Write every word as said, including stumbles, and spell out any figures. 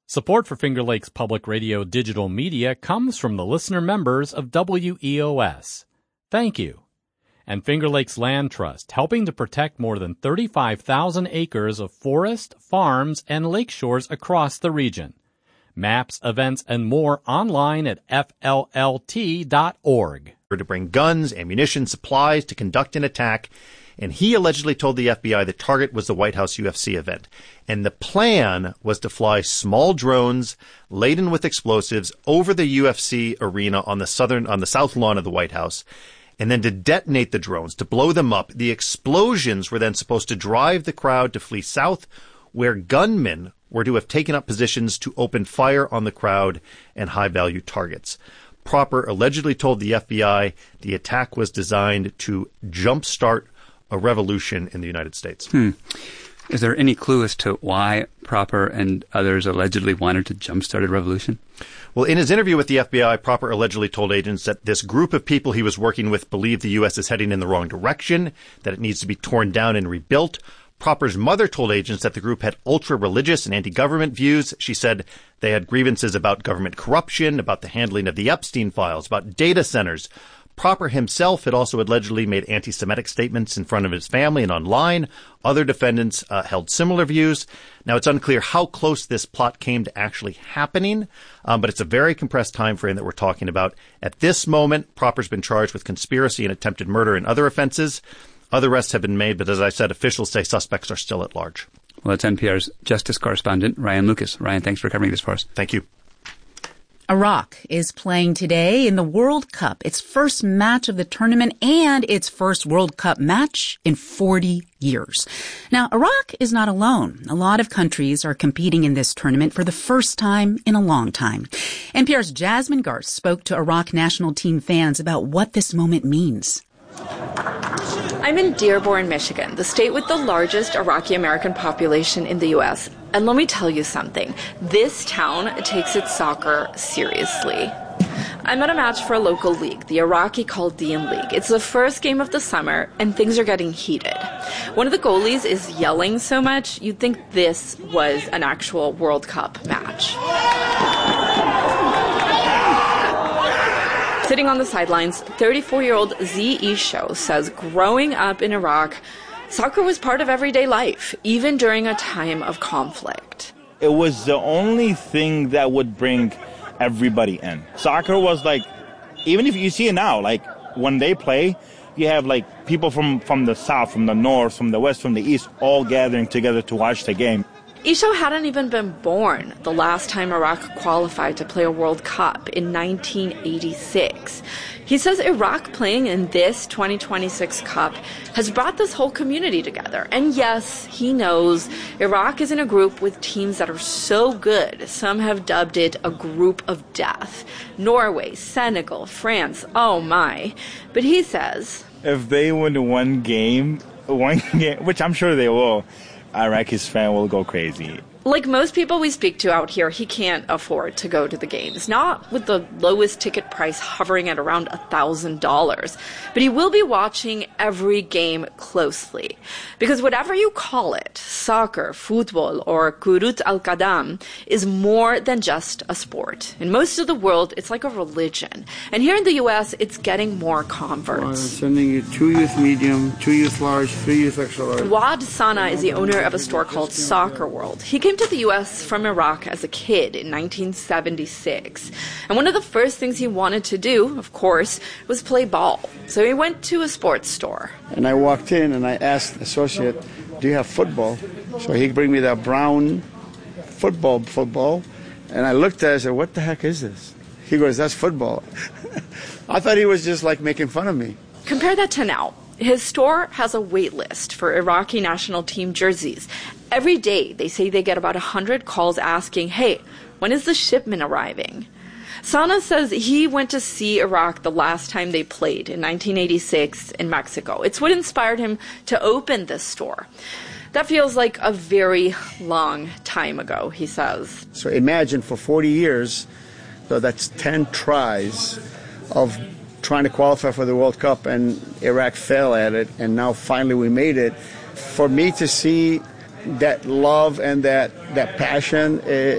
Support for Finger Lakes Public Radio digital media comes from the listener members of W E O S. Thank you. And Finger Lakes Land Trust, helping to protect more than thirty-five thousand acres of forest, farms, and lake shores across the region. Maps, events, and more online at F L L T dot org. To bring guns, ammunition, supplies to conduct an attack, and he allegedly told the F B I the target was the White House U F C event. And the plan was to fly small drones laden with explosives over the U F C arena on the southern, on the south lawn of the White House, and then to detonate the drones, to blow them up. The explosions were then supposed to drive the crowd to flee south, where gunmen were to have taken up positions to open fire on the crowd and high-value targets. Proper allegedly told the F B I the attack was designed to jumpstart a revolution in the United States. Hmm. Is there any clue as to why Proper and others allegedly wanted to jumpstart a revolution? Well, in his interview with the F B I, Proper allegedly told agents that this group of people he was working with believed the U S is heading in the wrong direction, that it needs to be torn down and rebuilt. Proper's mother told agents that the group had ultra-religious and anti-government views. She said they had grievances about government corruption, about the handling of the Epstein files, about data centers. Proper himself had also allegedly made anti-Semitic statements in front of his family and online. Other defendants uh, held similar views. Now, it's unclear how close this plot came to actually happening, um, but it's a very compressed time frame that we're talking about. At this moment, Proper's been charged with conspiracy and attempted murder and other offenses. Other arrests have been made, but as I said, officials say suspects are still at large. Well, it's N P R's justice correspondent, Ryan Lucas. Ryan, thanks for covering this for us. Thank you. Iraq is playing today in the World Cup, its first match of the tournament and its first World Cup match in forty years. Now, Iraq is not alone. A lot of countries are competing in this tournament for the first time in a long time. N P R's Jasmine Garth spoke to Iraq national team fans about what this moment means. I'm in Dearborn, Michigan, the state with the largest Iraqi-American population in the U S. And let me tell you something. This town takes its soccer seriously. I'm at a match for a local league, the Iraqi Chaldean League. It's the first game of the summer, and things are getting heated. One of the goalies is yelling so much, you'd think this was an actual World Cup match. Sitting on the sidelines, thirty-four-year-old Z. Isho says growing up in Iraq, soccer was part of everyday life, even during a time of conflict. It was the only thing that would bring everybody in. Soccer was like, even if you see it now, like when they play, you have like people from, from the south, from the north, from the west, from the east, all gathering together to watch the game. Isho hadn't even been born the last time Iraq qualified to play a World Cup in nineteen eighty-six. He says Iraq playing in this twenty twenty-six Cup has brought this whole community together. And yes, he knows Iraq is in a group with teams that are so good, some have dubbed it a group of death. Norway, Senegal, France, oh my. But he says, if they win one game, one game, which I'm sure they will, Iraqis fan will go crazy. Like most people we speak to out here, he can't afford to go to the games. Not with the lowest ticket price hovering at around one thousand dollars. But he will be watching every game closely. Because whatever you call it, soccer, football, or Kurut al-Qadam, is more than just a sport. In most of the world, it's like a religion. And here in the U S, it's getting more converts. Well, sending you two youth medium, two youth large, three youth extra large. Wad Sana is the owner of a store called Soccer World. He came to the U S from Iraq as a kid in nineteen seventy-six. And one of the first things he wanted to do, of course, was play ball. So he went to a sports store. And I walked in and I asked the associate, do you have football? So he bring me that brown football football. And I looked at it and said, what the heck is this? He goes, that's football. I thought he was just like making fun of me. Compare that to now. His store has a wait list for Iraqi national team jerseys. Every day, they say they get about one hundred calls asking, hey, when is the shipment arriving? Sana says he went to see Iraq the last time they played in nineteen eighty-six in Mexico. It's what inspired him to open this store. That feels like a very long time ago, he says. So imagine for forty years, so that's ten tries of trying to qualify for the World Cup, and Iraq failed at it, and now finally we made it. For me to see that love and that, that passion,